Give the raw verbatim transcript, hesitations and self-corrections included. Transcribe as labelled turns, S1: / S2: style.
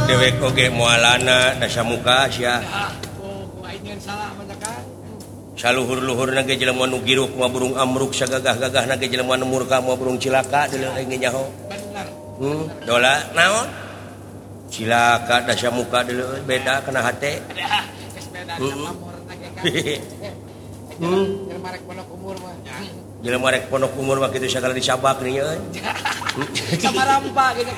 S1: dewek oge moalana dasa muka sia. Saluhur-luhur nage jelema nu giruk mah burung amruk sagagah-gagah nage jelema nu murka mah burung cilaka deuleu aing nyaho. Bener. Hmm, dola naon? Cilaka dasa muka deuleu beda kana hate. Geus beda sama umur nage kan. Hmm, jelema rek pondok umur mah. Jelema rek pondok umur mah kitu sagala disabak nih euy. Sama rampa gitu